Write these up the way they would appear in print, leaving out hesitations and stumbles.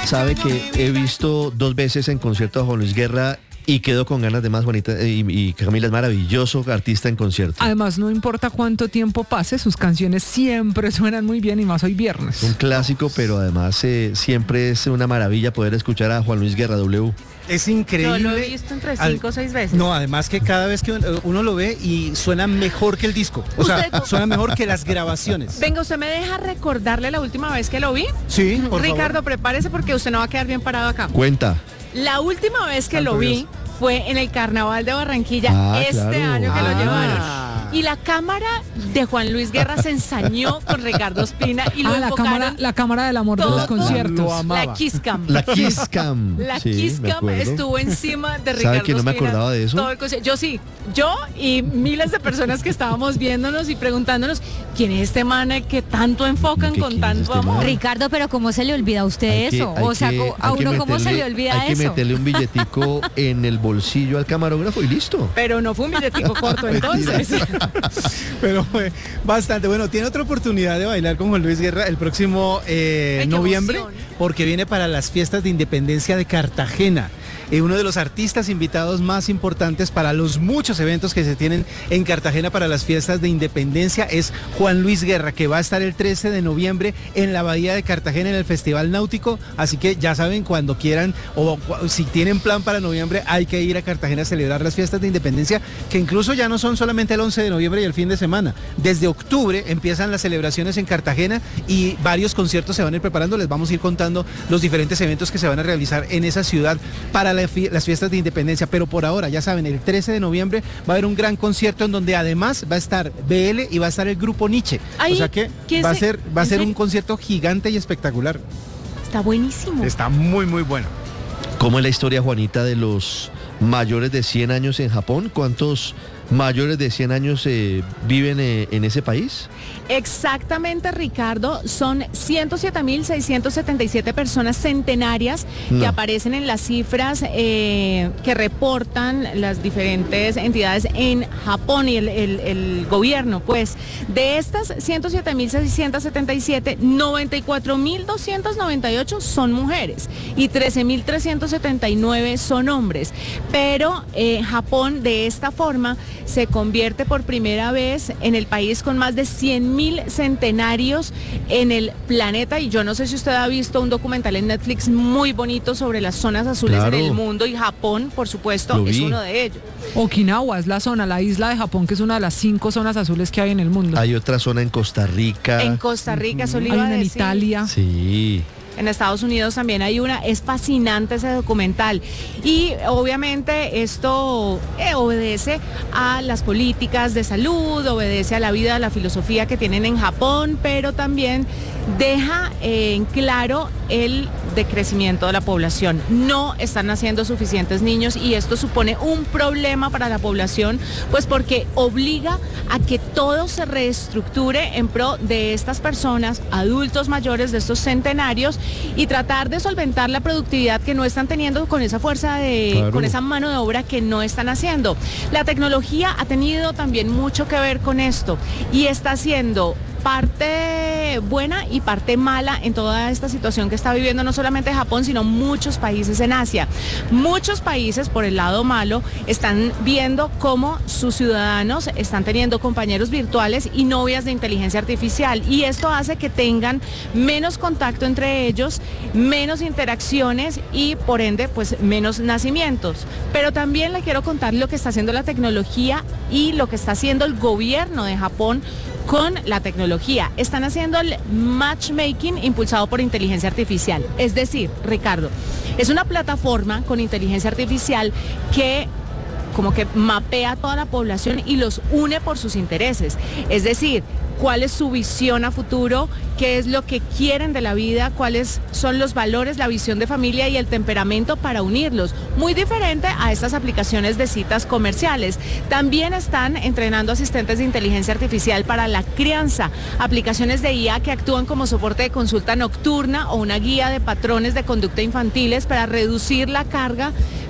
Sabe que he visto 2 veces en concierto a Juan Luis Guerra y quedo con ganas de más, Juanita. Y Camila es maravilloso artista en concierto. Además, no importa cuánto tiempo pase, sus canciones siempre suenan muy bien y más hoy viernes. Un clásico, pero además siempre es una maravilla poder escuchar a Juan Luis Guerra W. Es increíble. Yo lo he visto entre 5 o 6 veces. No, además que cada vez que uno lo ve y suena mejor que el disco. O sea, suena mejor que las grabaciones. Venga, ¿usted me deja recordarle la última vez que lo vi? Sí, por Ricardo, favor. prepárese porque usted no va a quedar bien parado acá. Cuenta. La última vez que Santo lo vi Dios. fue en el Carnaval de Barranquilla este claro. año que lo llevaron. Ah. Y la cámara de Juan Luis Guerra se ensañó con Ricardo Espina y lo invocaron. la cámara del amor de los Todos. conciertos. Lo amaba. La Kiss Cam. La Kiss Cam. La Sí, Kiss me Cam acuerdo. estuvo encima de Ricardo ¿Sabe que no me Espina acordaba de eso? todo el concierto. Yo sí, yo y miles de personas que estábamos viéndonos y preguntándonos quién es este man que tanto enfocan ¿Qué con quién es tanto este amor. man? Ricardo, pero ¿cómo se le olvida a usted eso? O sea, a uno ¿cómo se le olvida Hay que eso? meterle un billetico en el bolsillo al camarógrafo y listo. Pero no fue un billetico corto entonces. Pero fue bastante bueno. Tiene otra oportunidad de bailar con Juan Luis Guerra el próximo qué noviembre, emoción. porque viene para las fiestas de independencia de Cartagena. Uno de los artistas invitados más importantes para los muchos eventos que se tienen en Cartagena para las fiestas de independencia es Juan Luis Guerra, que va a estar el 13 de noviembre en la Bahía de Cartagena en el Festival Náutico. Así que ya saben, cuando quieran o si tienen plan para noviembre, hay que ir a Cartagena a celebrar las fiestas de independencia, que incluso ya no son solamente el 11 de noviembre y el fin de semana. Desde octubre empiezan las celebraciones en Cartagena y varios conciertos se van a ir preparando. Les vamos a ir contando los diferentes eventos que se van a realizar en esa ciudad para las fiestas de independencia. Pero por ahora, ya saben, el 13 de noviembre va a haber un gran concierto en donde además va a estar BL y va a estar el grupo Nietzsche. Ay, o sea que ¿quién va a se- ser en serio? un concierto gigante y espectacular. Está buenísimo. Está muy muy bueno. ¿Cómo es la historia, Juanita, de los mayores de 100 años en Japón? ¿Cuántos mayores de 100 años viven en ese país? Exactamente, Ricardo, son 107.677 personas centenarias que No. aparecen en las cifras que reportan las diferentes entidades en Japón y el gobierno. Pues de estas 107.677, 94.298 son mujeres y 13.379 son hombres. Pero Japón de esta forma se convierte por primera vez en el país con más de 100.000 centenarios en el planeta. Y yo no sé si usted ha visto un documental en Netflix muy bonito sobre las zonas azules Claro. en el mundo, y Japón, por supuesto, Lo es vi. uno de ellos. Okinawa es la isla de Japón, que es una de las 5 zonas azules que hay en el mundo. Hay otra zona en Costa Rica. En Costa Rica, eso le Hay iba a una en decir. Italia. Sí. En Estados Unidos también hay una. Es fascinante ese documental. Y obviamente esto obedece a las políticas de salud, obedece a la vida, a la filosofía que tienen en Japón, pero también deja en claro el decrecimiento de la población. No están naciendo suficientes niños y esto supone un problema para la población, pues porque obliga a que todo se reestructure en pro de estas personas, adultos mayores, de estos centenarios, y tratar de solventar la productividad que no están teniendo con esa fuerza Claro. con esa mano de obra que no están haciendo. La tecnología ha tenido también mucho que ver con esto y está haciendo parte buena y parte mala en toda esta situación que está viviendo no solamente Japón, sino muchos países en Asia. Muchos países, por el lado malo, están viendo cómo sus ciudadanos están teniendo compañeros virtuales y novias de inteligencia artificial, y esto hace que tengan menos contacto entre ellos, menos interacciones y por ende pues menos nacimientos. Pero también le quiero contar lo que está haciendo la tecnología y lo que está haciendo el gobierno de Japón con la tecnología. Están haciendo el matchmaking impulsado por inteligencia artificial. Es decir, Ricardo, es una plataforma con inteligencia artificial que como que mapea a toda la población y los une por sus intereses. Es decir, cuál es su visión a futuro, qué es lo que quieren de la vida, cuáles son los valores, la visión de familia y el temperamento para unirlos. Muy diferente a estas aplicaciones de citas comerciales. También están entrenando asistentes de inteligencia artificial para la crianza, aplicaciones de IA que actúan como soporte de consulta nocturna o una guía de patrones de conducta infantiles para reducir la carga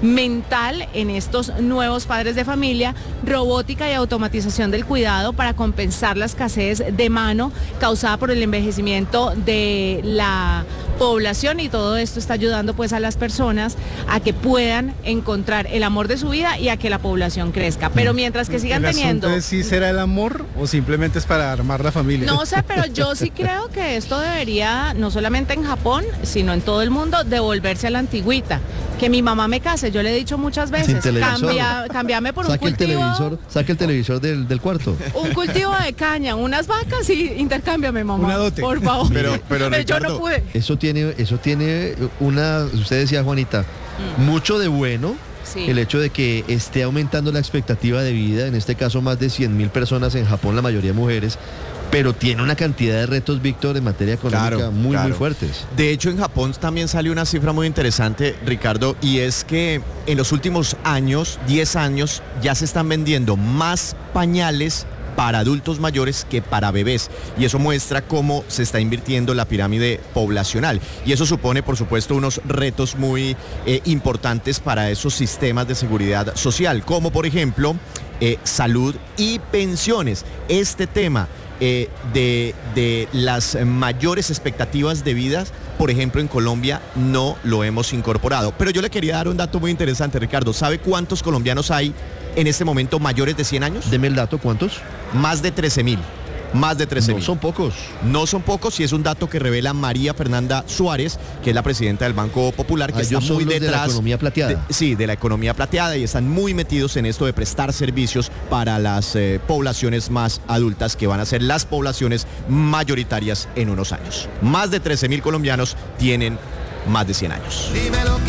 mental en estos nuevos padres de familia, robótica y automatización del cuidado para compensar la escasez de mano causada por el envejecimiento de la población, y todo esto está ayudando pues a las personas a que puedan encontrar el amor de su vida y a que la población crezca. Pero mientras que sigan teniendo... ¿El asunto es si será el amor o simplemente es para armar la familia? No sé, pero yo sí creo que esto debería, no solamente en Japón, sino en todo el mundo, devolverse a la antigüita. Que mi mamá me case, yo le he dicho muchas veces, cambiame por un cultivo. Saque el televisor del cuarto. Un cultivo de caña, unas vacas y intercámbiame, mamá. Una dote. Por favor. Pero Ricardo, yo no pude. Eso tiene usted decía, Juanita, mucho de bueno. Sí. El hecho de que esté aumentando la expectativa de vida, en este caso más de 100.000 personas en Japón, la mayoría mujeres, pero tiene una cantidad de retos, Víctor, en materia económica muy fuertes. De hecho, en Japón también salió una cifra muy interesante, Ricardo, y es que en los últimos años, 10 años, ya se están vendiendo más pañales para adultos mayores que para bebés, y eso muestra cómo se está invirtiendo la pirámide poblacional, y eso supone por supuesto unos retos muy importantes para esos sistemas de seguridad social, como por ejemplo salud y pensiones. Este tema de las mayores expectativas de vida, por ejemplo, en Colombia no lo hemos incorporado. Pero yo le quería dar un dato muy interesante, Ricardo. ¿Sabe cuántos colombianos hay en este momento mayores de 100 años? Deme el dato, ¿cuántos? Más de 13.000. Más de 13.000. No son pocos. No son pocos, y es un dato que revela María Fernanda Suárez, que es la presidenta del Banco Popular, que está muy detrás de la economía plateada. De la economía plateada, y están muy metidos en esto de prestar servicios para las poblaciones más adultas, que van a ser las poblaciones mayoritarias en unos años. Más de 13.000 colombianos tienen más de 100 años.